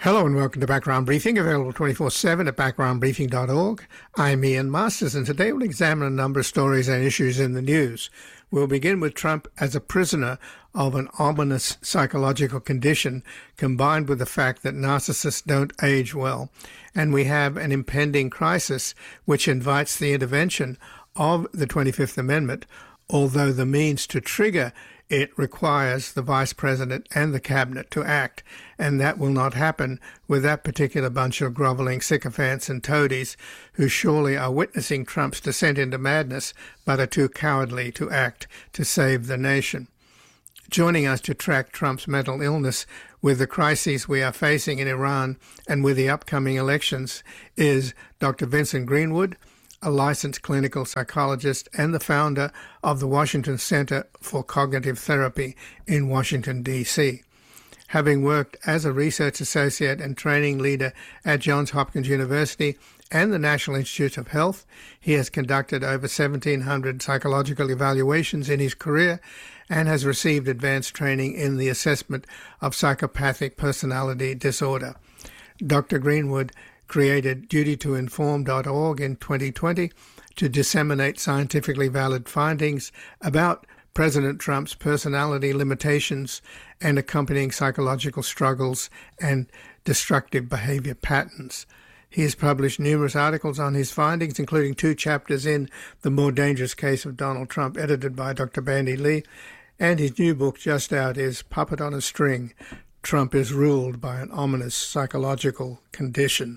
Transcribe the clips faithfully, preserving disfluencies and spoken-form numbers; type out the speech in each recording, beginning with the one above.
Hello and welcome to Background Briefing, available twenty-four seven at background briefing dot org. I'm Ian Masters, and today we'll examine a number of stories and issues in the news. We'll begin with Trump as a prisoner of an ominous psychological condition combined with the fact that narcissists don't age well. And we have an impending crisis which invites the intervention of the twenty-fifth Amendment, although the means to trigger it requires the Vice President and the Cabinet to act, and that will not happen with that particular bunch of groveling sycophants and toadies who surely are witnessing Trump's descent into madness but are too cowardly to act to save the nation. Joining us to track Trump's mental illness with the crises we are facing in Iran and with the upcoming elections is Doctor Vincent Greenwood, a licensed clinical psychologist and the founder of the Washington Center for Cognitive Therapy in Washington, D C Having worked as a research associate and training leader at Johns Hopkins University and the National Institutes of Health, he has conducted over seventeen hundred psychological evaluations in his career and has received advanced training in the assessment of psychopathic personality disorder. Doctor Greenwood created duty to inform dot org in twenty twenty to disseminate scientifically valid findings about President Trump's personality limitations and accompanying psychological struggles and destructive behavior patterns. He has published numerous articles on his findings, including two chapters in The More Dangerous Case of Donald Trump, edited by Doctor Bandy Lee, and his new book just out is Puppet on a String, Trump is Ruled by an Ominous Psychological Condition.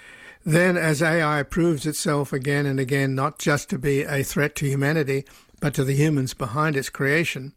Then, as A I proves itself again and again not just to be a threat to humanity, but to the humans behind its creation,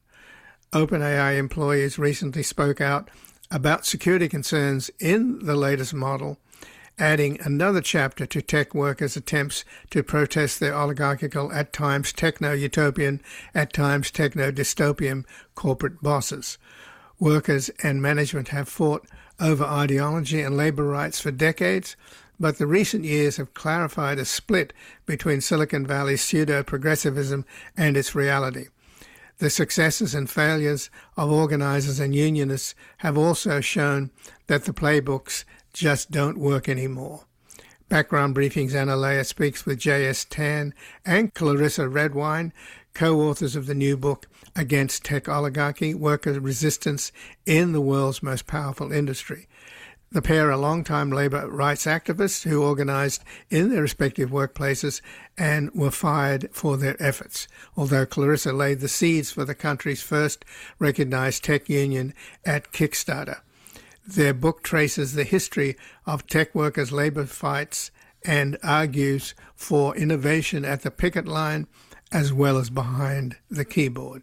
OpenAI employees recently spoke out about security concerns in the latest model, adding another chapter to tech workers' attempts to protest their oligarchical, at times techno-utopian, at times techno-dystopian corporate bosses. Workers and management have fought over ideology and labor rights for decades, but the recent years have clarified a split between Silicon Valley's pseudo-progressivism and its reality. The successes and failures of organizers and unionists have also shown that the playbooks just don't work anymore. Background Briefing's Anna Leah speaks with J S Tan and Clarissa Redwine, co-authors of the new book, Against Tech Oligarchy, Worker Resistance in the World's Most Powerful Industry. The pair are longtime labor rights activists who organized in their respective workplaces and were fired for their efforts, although Clarissa laid the seeds for the country's first recognized tech union at Kickstarter. Their book traces the history of tech workers' labor fights and argues for innovation at the picket line as well as behind the keyboard.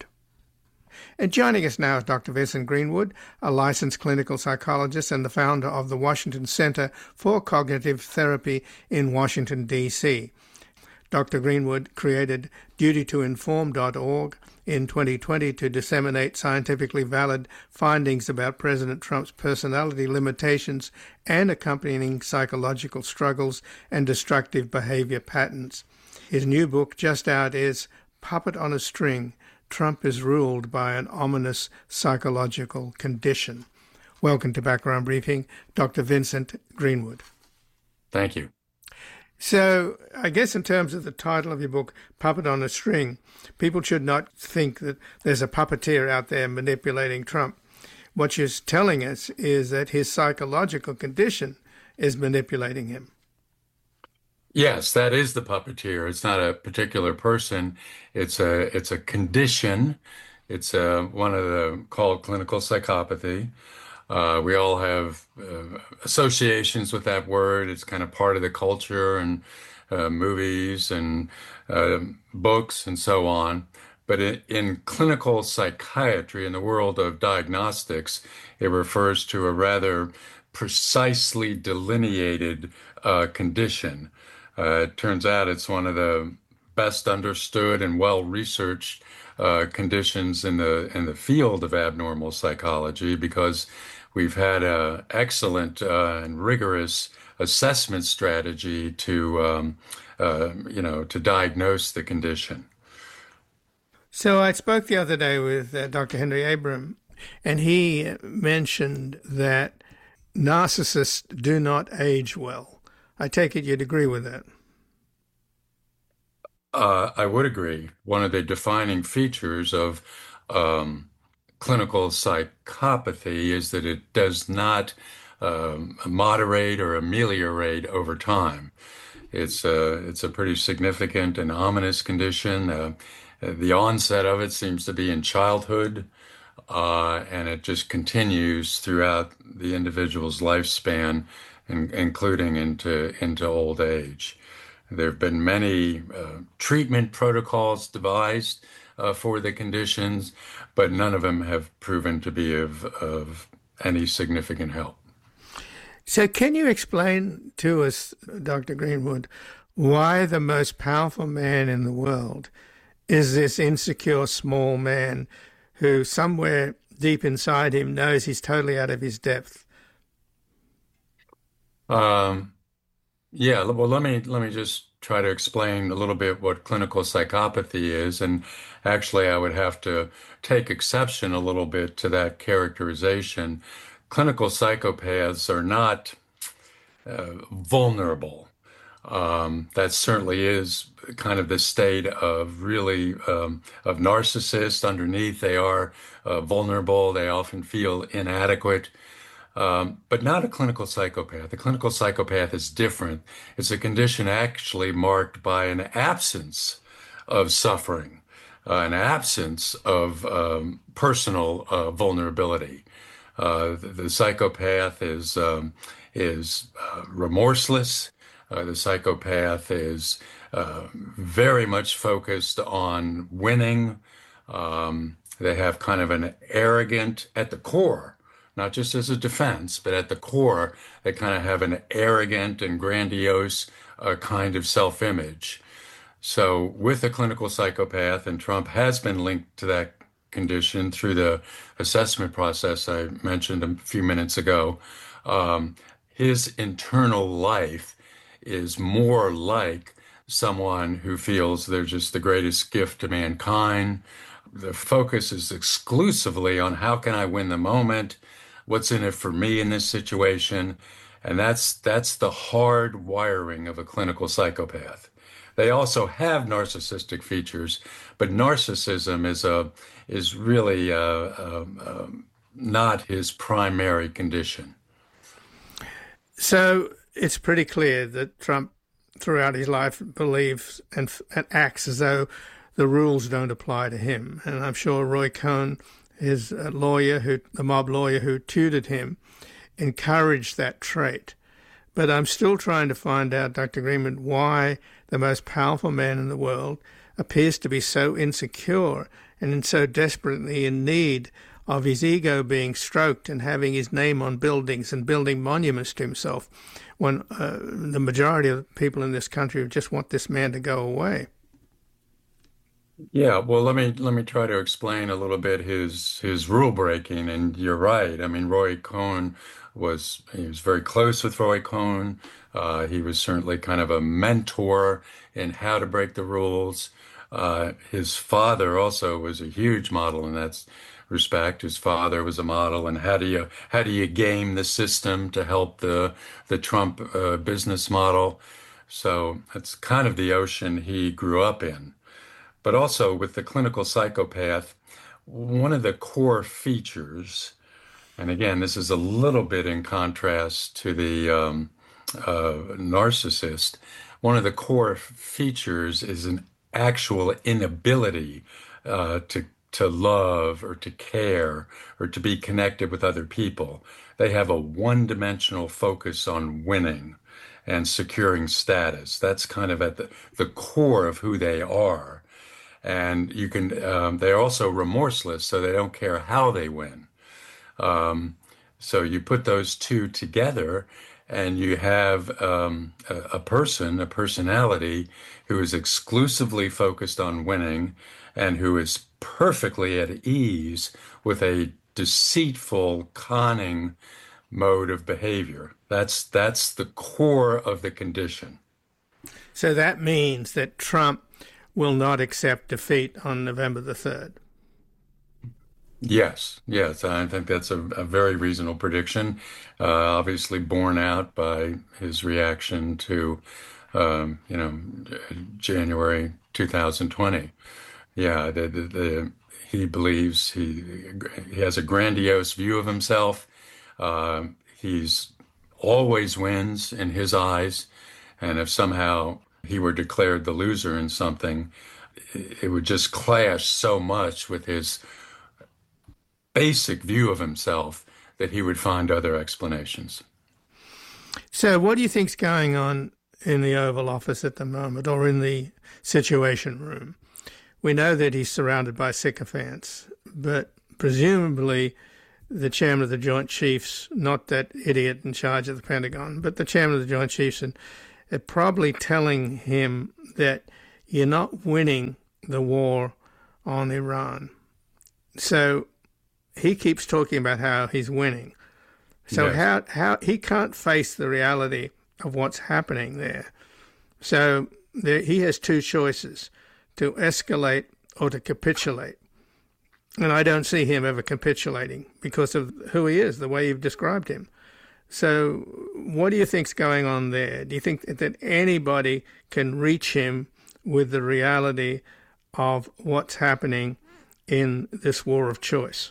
And joining us now is Doctor Vincent Greenwood, a licensed clinical psychologist and the founder of the Washington Center for Cognitive Therapy in Washington, D C Doctor Greenwood created duty to inform dot org in twenty twenty to disseminate scientifically valid findings about President Trump's personality limitations and accompanying psychological struggles and destructive behavior patterns. His new book, just out, is Puppet on a String, Trump is Ruled by an Ominous Psychological Condition. Welcome to Background Briefing, Doctor Vincent Greenwood. Thank you. So I guess in terms of the title of your book, Puppet on a String, people should not think that there's a puppeteer out there manipulating Trump. What you're telling us is that his psychological condition is manipulating him. Yes, that is the puppeteer. It's not a particular person. It's a it's a condition. It's a, one of the called clinical psychopathy. Uh, we all have uh, associations with that word. It's kind of part of the culture and uh, movies and uh, books and so on. But in, in clinical psychiatry, in the world of diagnostics, it refers to a rather precisely delineated uh, condition. Uh, it turns out it's one of the best understood and well-researched uh, conditions in the in the field of abnormal psychology, because we've had an excellent uh, and rigorous assessment strategy to um, uh, you know to diagnose the condition. So I spoke the other day with uh, Doctor Henry Abram, and he mentioned that narcissists do not age well. I take it you'd agree with that. Uh, I would agree. One of the defining features of um, clinical psychopathy is that it does not um, moderate or ameliorate over time. It's a, it's a pretty significant and ominous condition. Uh, the onset of it seems to be in childhood, uh, and it just continues throughout the individual's lifespan, in, including into into old age. There have been many uh, treatment protocols devised uh, for the conditions, but none of them have proven to be of, of any significant help. So can you explain to us, Doctor Greenwood, why the most powerful man in the world is this insecure small man who somewhere deep inside him knows he's totally out of his depth? Um, yeah, well, let me let me just try to explain a little bit what clinical psychopathy is. And actually, I would have to take exception a little bit to that characterization. Clinical psychopaths are not uh, vulnerable. Um, that certainly is kind of the state of really um, of narcissists. Underneath, they are uh, vulnerable. They often feel inadequate. Um, but not a clinical psychopath. A clinical psychopath is different. It's a condition actually marked by an absence of suffering, uh, an absence of um, personal uh, vulnerability. Uh, the, the psychopath is um, is uh, remorseless. Uh, the psychopath is uh, very much focused on winning. Um, they have kind of an arrogant, at the core, not just as a defense, but at the core, they kind of have an arrogant and grandiose uh, kind of self-image. So with a clinical psychopath, and Trump has been linked to that condition through the assessment process I mentioned a few minutes ago, um, his internal life is more like someone who feels they're just the greatest gift to mankind. The focus is exclusively on how can I win the moment, what's in it for me in this situation, and that's that's the hard wiring of a clinical psychopath. They also have narcissistic features, but narcissism is a is really uh, um, um, not his primary condition. So it's pretty clear that Trump, throughout his life, believes and, and acts as though the rules don't apply to him. And I'm sure Roy Cohn, his lawyer, who the mob lawyer who tutored him, encouraged that trait. But I'm still trying to find out, Doctor Greenwood, why the most powerful man in the world appears to be so insecure and so desperately in need of his ego being stroked and having his name on buildings and building monuments to himself, when uh, the majority of people in this country just want this man to go away. Yeah, well, let me let me try to explain a little bit his his rule breaking. And you're right. I mean, Roy Cohn was he was very close with Roy Cohn. Uh, he was certainly kind of a mentor in how to break the rules. Uh, his father also was a huge model in that respect. His father was a model, and how do you how do you game the system to help the the Trump uh, business model? So that's kind of the ocean he grew up in. But also with the clinical psychopath, one of the core features, and again, this is a little bit in contrast to the um, uh, narcissist, one of the core features is an actual inability uh, to to love or to care or to be connected with other people. They have a one-dimensional focus on winning and securing status. That's kind of at the, the core of who they are. And you can, um, they're also remorseless, so they don't care how they win. Um, so you put those two together, and you have um, a, a person, a personality who is exclusively focused on winning and who is perfectly at ease with a deceitful, conning mode of behavior. That's that's the core of the condition. So that means that Trump will not accept defeat on November the third. Yes, yes, I think that's a, a very reasonable prediction. Uh, obviously, borne out by his reaction to, um, you know, January two thousand twenty. Yeah, the, the, the he believes he he has a grandiose view of himself. Uh, he's always wins in his eyes, and if somehow he were declared the loser in something, it would just clash so much with his basic view of himself that he would find other explanations. So, what do you think's going on in the Oval Office at the moment, or in the Situation Room? We know that he's surrounded by sycophants, but presumably the chairman of the Joint Chiefs, not that idiot in charge of the Pentagon, but the chairman of the Joint Chiefs, and are probably telling him that you're not winning the war on Iran. So he keeps talking about how he's winning. So Yes. how how he can't face the reality of what's happening there. So there, he has two choices: to escalate or to capitulate. And I don't see him ever capitulating because of who he is, the way you've described him. So what do you think's going on there? Do you think that anybody can reach him with the reality of what's happening in this war of choice?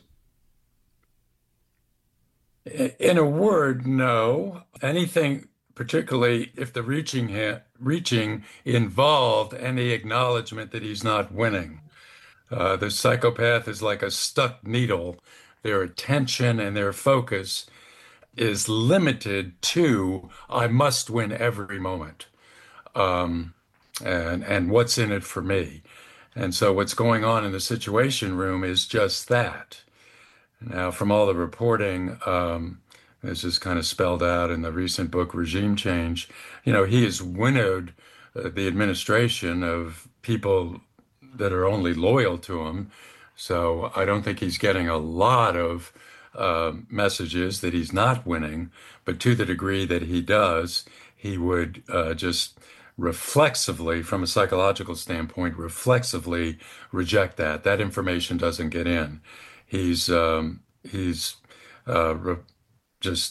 In a word, no. Anything, particularly if the reaching ha reaching involved any acknowledgement that he's not winning. Uh, the psychopath is like a stuck needle. Their attention and their focus is limited to, I must win every moment. Um, and and what's in it for me? And so what's going on in the Situation Room is just that. Now, from all the reporting, um, this is kind of spelled out in the recent book, Regime Change, you know, he has winnowed uh, the administration of people that are only loyal to him. So I don't think he's getting a lot of uh, messages that he's not winning, but to the degree that he does, he would uh, just reflexively, from a psychological standpoint, reflexively reject that. That information doesn't get in. He's um, he's uh, re just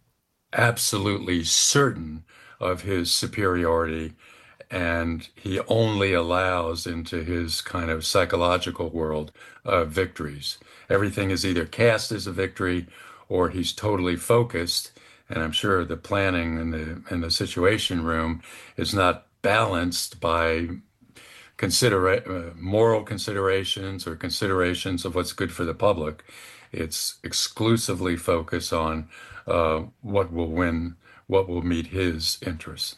absolutely certain of his superiority, and he only allows into his kind of psychological world uh, victories. Everything is either cast as a victory or he's totally focused. And I'm sure the planning in the in the Situation Room is not balanced by consider uh, moral considerations or considerations of what's good for the public. It's exclusively focused on uh, what will win, what will meet his interests.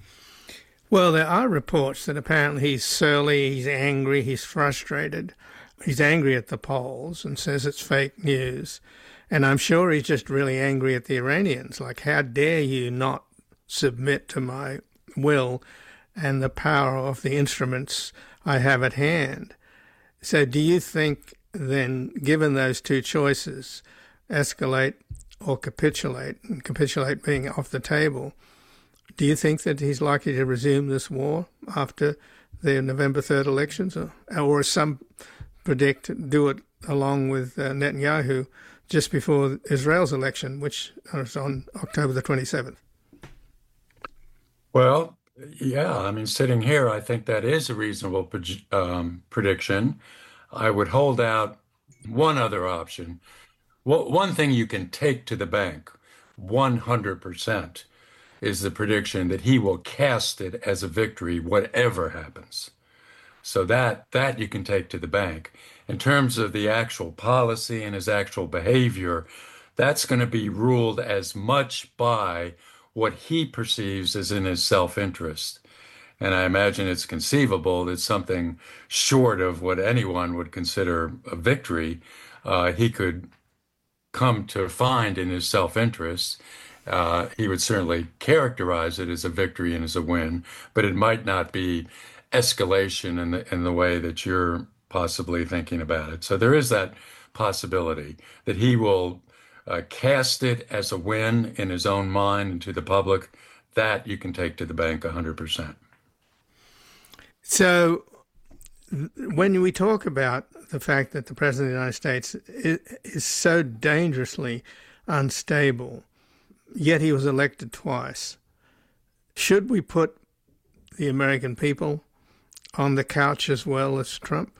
Well, there are reports that apparently he's surly, he's angry, he's frustrated. He's angry at the polls and says it's fake news. And I'm sure he's just really angry at the Iranians. Like, how dare you not submit to my will and the power of the instruments I have at hand? So do you think then, given those two choices, escalate or capitulate, and capitulate being off the table, do you think that he's likely to resume this war after the November third elections? Or, or as some predict, do it along with uh, Netanyahu just before Israel's election, which is on October the twenty-seventh? Well, yeah, I mean, sitting here, I think that is a reasonable um, prediction. I would hold out one other option. Well, one thing you can take to the bank, one hundred percent, is the prediction that he will cast it as a victory, whatever happens. So that that you can take to the bank. In terms of the actual policy and his actual behavior, that's going to be ruled as much by what he perceives as in his self-interest. And I imagine it's conceivable that something short of what anyone would consider a victory, uh, he could come to find in his self-interest. Uh, he would certainly characterize it as a victory and as a win, but it might not be escalation in the in the way that you're possibly thinking about it. So there is that possibility that he will uh, cast it as a win in his own mind and to the public. That you can take to the bank one hundred percent. So when we talk about the fact that the President of the United States is, is so dangerously unstable, yet he was elected twice, should we put the American people on the couch as well as Trump?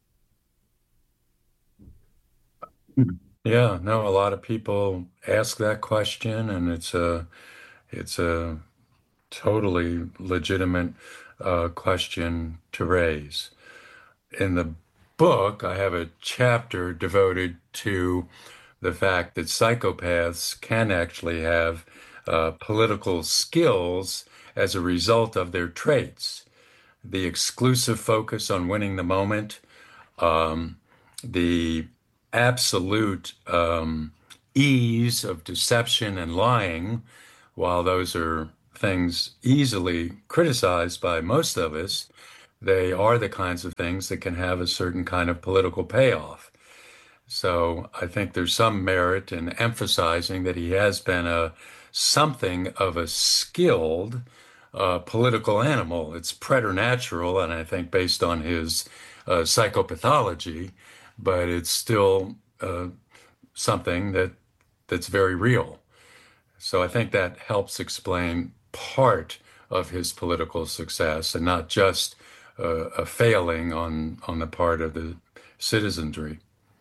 Yeah, no, a lot of people ask that question, and it's a it's a totally legitimate uh, question to raise. In the book, I have a chapter devoted to the fact that psychopaths can actually have uh, political skills as a result of their traits. The exclusive focus on winning the moment, um, the absolute um, ease of deception and lying, while those are things easily criticized by most of us, they are the kinds of things that can have a certain kind of political payoff. So I think there's some merit in emphasizing that he has been a something of a skilled uh, political animal. It's preternatural, and I think based on his uh, psychopathology, but it's still uh, something that that's very real. So I think that helps explain part of his political success, and not just uh, a failing on on the part of the citizenry.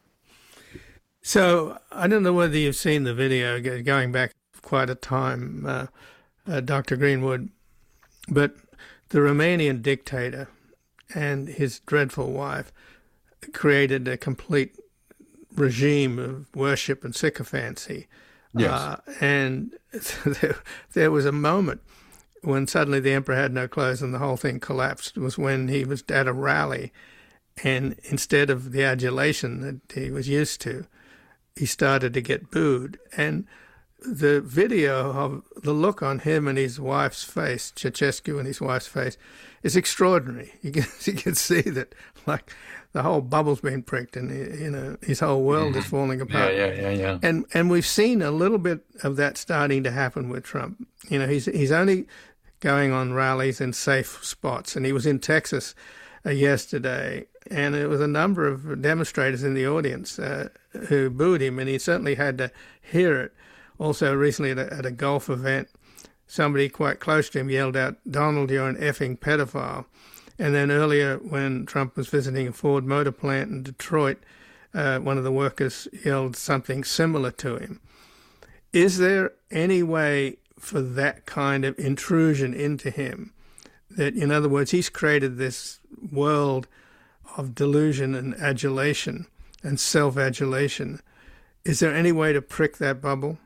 So I don't know whether you've seen the video, going back quite a time, uh, uh, Doctor Greenwood, but the Romanian dictator and his dreadful wife created a complete regime of worship and sycophancy. Yes. Uh, and there, there was a moment when suddenly the emperor had no clothes and the whole thing collapsed. It was when he was at a rally, and instead of the adulation that he was used to, he started to get booed. And the video of the look on him and his wife's face, Ceausescu and his wife's face, is extraordinary. You can, you can see that, like, the whole bubble's been pricked, and you know his whole world mm-hmm. is falling apart. Yeah, yeah, yeah, yeah. And and we've seen a little bit of that starting to happen with Trump. You know, he's he's only going on rallies in safe spots, and he was in Texas uh, yesterday, and there was a number of demonstrators in the audience uh, who booed him, and he certainly had to hear it. Also, recently at a, at a golf event, somebody quite close to him yelled out, "Donald, you're an effing pedophile." And then earlier, when Trump was visiting a Ford Motor plant in Detroit, uh, one of the workers yelled something similar to him. Is there any way for that kind of intrusion into him? That, in other words, he's created this world of delusion and adulation and self-adulation. Is there any way to prick that bubble?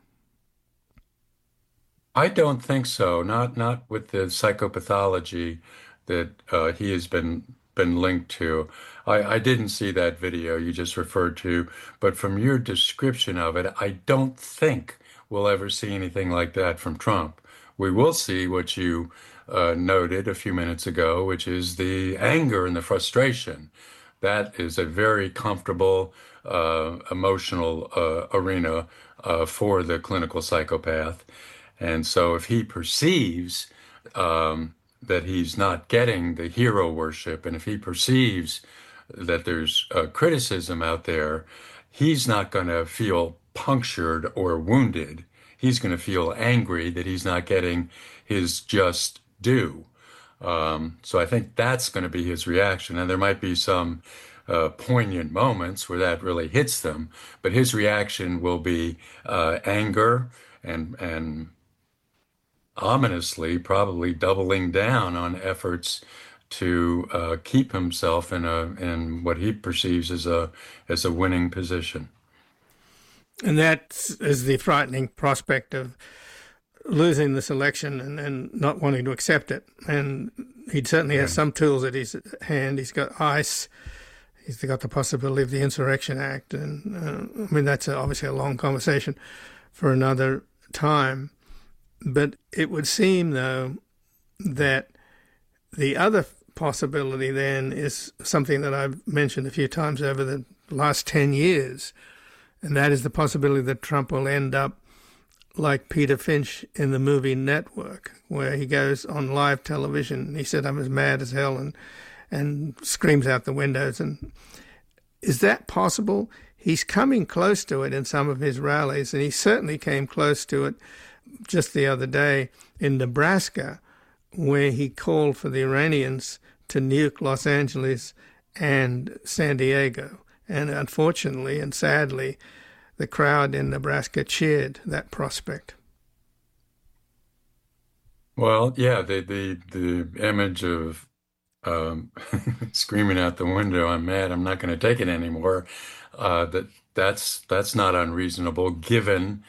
I don't think so. Not not with the psychopathology that uh, he has been been linked to. I, I didn't see that video you just referred to, but from your description of it, I don't think we'll ever see anything like that from Trump. We will see what you uh, noted a few minutes ago, which is the anger and the frustration. That is a very comfortable, uh, emotional uh, arena uh, for the clinical psychopath. And so if he perceives um, that he's not getting the hero worship, and if he perceives that there's uh, criticism out there, he's not going to feel punctured or wounded. He's going to feel angry that he's not getting his just due. Um, so I think that's going to be his reaction. And there might be some uh, poignant moments where that really hits them, but his reaction will be uh, anger and and ominously probably doubling down on efforts to uh, keep himself in a in what he perceives as a as a winning position. And that is the frightening prospect of losing this election and, and not wanting to accept it. And he certainly has some tools at his hand. He's got ICE. He's got the possibility of the Insurrection Act. And uh, I mean, that's a, obviously a long conversation for another time. But it would seem, though, that the other possibility then is something that I've mentioned a few times over the last ten years, and that is the possibility that Trump will end up like Peter Finch in the movie Network, where he goes on live television and he said, "I'm as mad as hell," and and screams out the windows. And is that possible? He's coming close to it in some of his rallies, and he certainly came close to it just the other day in Nebraska, where he called for the Iranians to nuke Los Angeles and San Diego. And unfortunately and sadly, the crowd in Nebraska cheered that prospect. Well, yeah, the the the image of um, screaming out the window, "I'm mad, I'm not going to take it anymore." Uh, that that's that's not unreasonable, given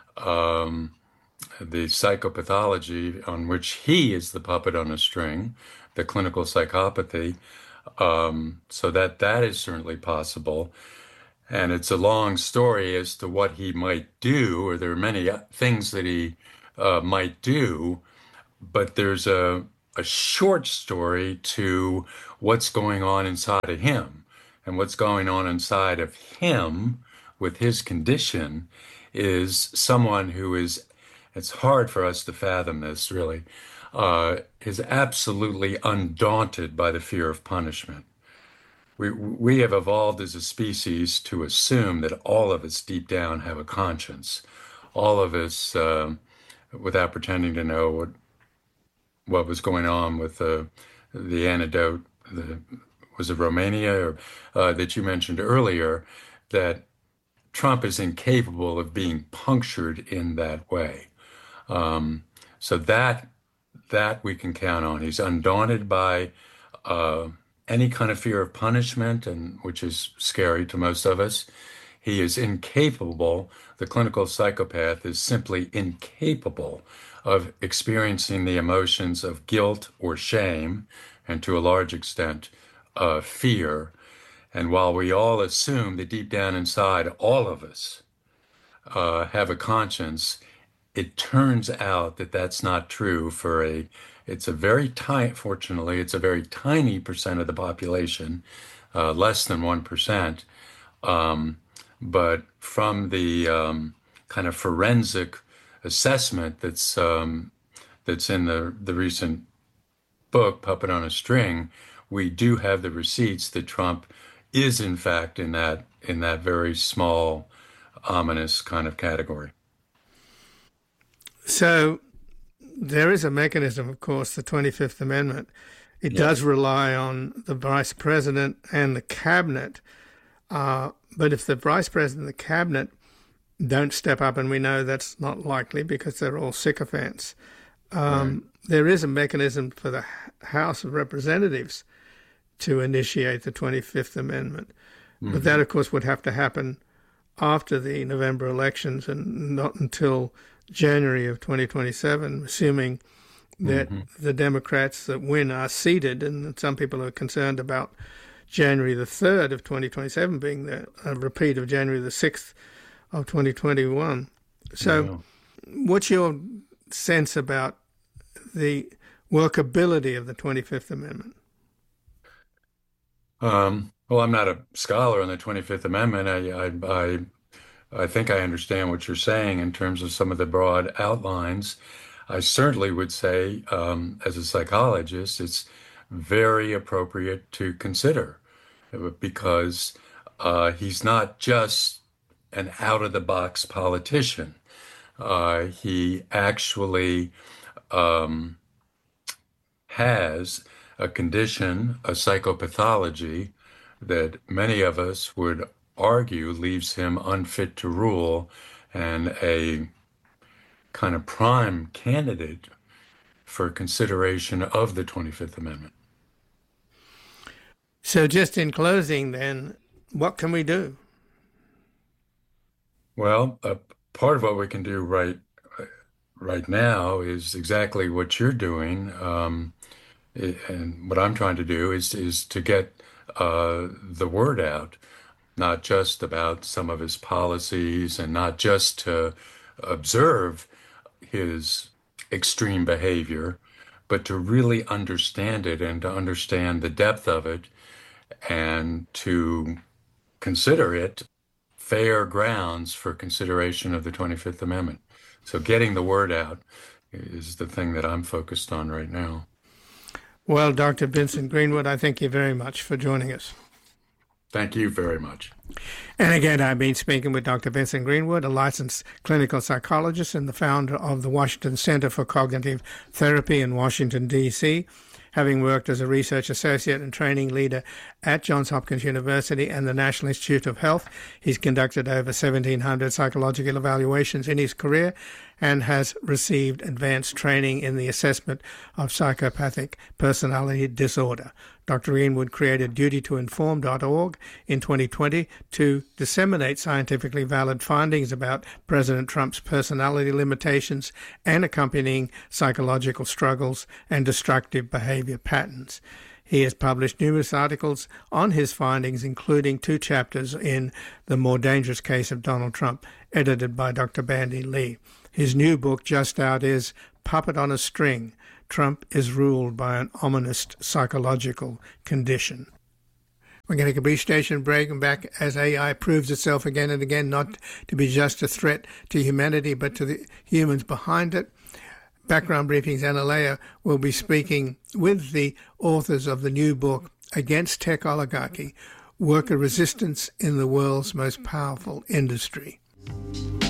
um, the psychopathology on which he is the puppet on a string, the clinical psychopathy. Um, so that that is certainly possible. And it's a long story as to what he might do, or there are many things that he uh, might do, but there's a, a short story to what's going on inside of him. And what's going on inside of him with his condition is someone who is, it's hard for us to fathom this really, uh, is absolutely undaunted by the fear of punishment. We, we have evolved as a species to assume that all of us deep down have a conscience. All of us, uh, without pretending to know what what was going on with the the antidote, the, was it Romania or uh, that you mentioned earlier, that Trump is incapable of being punctured in that way. Um, so that that we can count on. He's undaunted by uh, any kind of fear of punishment, and which is scary to most of us. He is incapable, the clinical psychopath is simply incapable of experiencing the emotions of guilt or shame, and to a large extent, uh, fear. And while we all assume that deep down inside, all of us uh, have a conscience, it turns out that that's not true for a, it's a very tiny, fortunately, it's a very tiny percent of the population, uh, less than one percent. Um, but from the um, kind of forensic assessment that's um, that's in the, the recent book, Puppet on a String, we do have the receipts that Trump is in fact in that in that very small, ominous kind of category. So there is a mechanism, of course, the twenty-fifth Amendment. It yeah. does rely on the vice president and the cabinet. Uh, but if the vice president and the cabinet don't step up, and we know that's not likely because they're all sycophants, um, right. there is a mechanism for the House of Representatives to initiate the twenty-fifth Amendment. Mm-hmm. But that, of course, would have to happen after the November elections and not until January of twenty twenty-seven, assuming that mm-hmm. the Democrats that win are seated, and some people are concerned about January the third of twenty twenty-seven being the, a repeat of January the sixth of twenty twenty-one. So yeah. what's your sense about the workability of the twenty-fifth Amendment? Um, well, I'm not a scholar on the twenty-fifth Amendment. I, I, I I think I understand what you're saying in terms of some of the broad outlines. I certainly would say, um, as a psychologist, it's very appropriate to consider because uh, he's not just an out-of-the-box politician. Uh, he actually um, has a condition, a psychopathology that many of us would argue leaves him unfit to rule and a kind of prime candidate for consideration of the twenty-fifth Amendment. So just in closing then, what can we do? Well, uh, part of what we can do right right now is exactly what you're doing. Um, it, and what I'm trying to do is, is to get uh, the word out, not just about some of his policies and not just to observe his extreme behavior, but to really understand it and to understand the depth of it and to consider it fair grounds for consideration of the twenty-fifth Amendment. So getting the word out is the thing that I'm focused on right now. Well, Doctor Vincent Greenwood, I thank you very much for joining us. Thank you very much. And again, I've been speaking with Doctor Vincent Greenwood, a licensed clinical psychologist and the founder of the Washington Center for Cognitive Therapy in Washington, D C, having worked as a research associate and training leader at Johns Hopkins University and the National Institute of Health. He's conducted over seventeen hundred psychological evaluations in his career and has received advanced training in the assessment of psychopathic personality disorder. Doctor Greenwood created duty to inform dot org in twenty twenty to disseminate scientifically valid findings about President Trump's personality limitations and accompanying psychological struggles and destructive behavior patterns. He has published numerous articles on his findings, including two chapters in The More Dangerous Case of Donald Trump, edited by Doctor Bandy Lee. His new book, just out, is Puppet on a String: Trump is Ruled by an Ominous Psychological Condition. We're going to take a brief station break and back as A I proves itself again and again not to be just a threat to humanity, but to the humans behind it. Background Briefing's Anna Leah will be speaking with the authors of the new book, Against Tech Oligarchy: Worker Resistance in the World's Most Powerful Industry.